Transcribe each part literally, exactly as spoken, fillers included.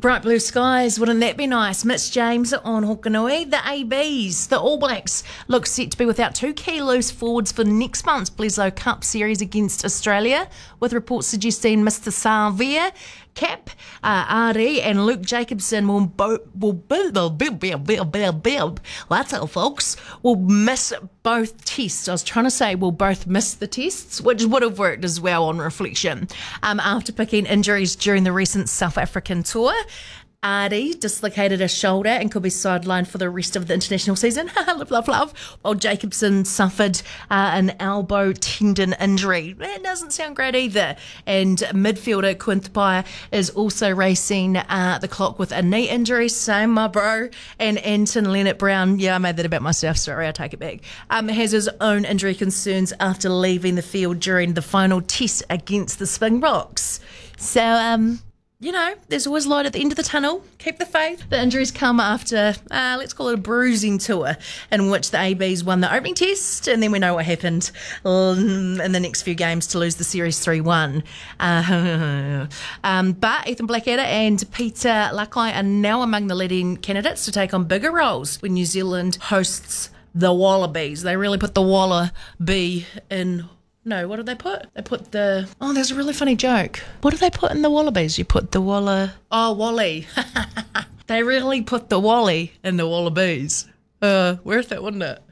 Bright blue skies, wouldn't that be nice? Mitch James on Hokanui. The A Bs, the All Blacks, look set to be without two key loose forwards for next month's Bledisloe Cup series against Australia, with reports suggesting Mister Savia, Cap, uh, Ari and Luke Jacobson will bo- will build, build, build, build, build, build. That's all, folks. Will miss both tests. I was trying to say will both miss the tests, which would have worked as well on reflection. Um, after picking injuries during the recent South African tour, Ari dislocated a shoulder and could be sidelined for the rest of the international season. love, love, love. While Jacobson suffered uh, an elbow tendon injury. It doesn't sound great either. And midfielder Quinn Tupaea is also racing uh, the clock with a knee injury. Same, my bro. And Anton Leonard-Brown, yeah, I made that about myself. Sorry, I take it back. Um, has his own injury concerns after leaving the field during the final test against the Springboks. So, um... you know, there's always light at the end of the tunnel. Keep the faith. The injuries come after, uh, let's call it a bruising tour, in which the A Bs won the opening test, and then we know what happened um, in the next few games to lose the series three one. Uh, um, but Ethan Blackadder and Peter Lakai are now among the leading candidates to take on bigger roles when New Zealand hosts the Wallabies. They really put the Wallaby in. No, what did they put? They put the... Oh, there's a really funny joke. What did they put in the Wallabies? You put the Walla... Oh, Wally. They really put the Wally in the Wallabies. Uh, worth it, wouldn't it?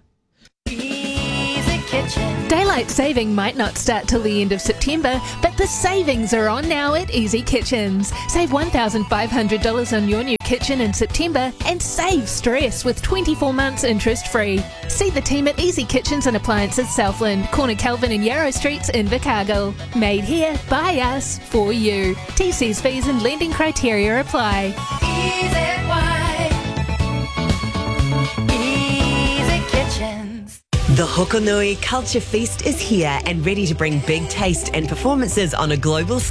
Easy Kitchen. Daylight saving might not start till the end of September, but the savings are on now at Easy Kitchens. Save one thousand five hundred dollars on your new kitchen in September and save stress with twenty-four months interest free. See the team at Easy Kitchens and Appliances Southland, Corner Kelvin and Yarrow Streets in Invercargill. Made here, by us, for you. T Cs, fees and lending criteria apply. Easy White. Easy Kitchens. The Hokonui Culture Feast is here and ready to bring big taste and performances on a global scale.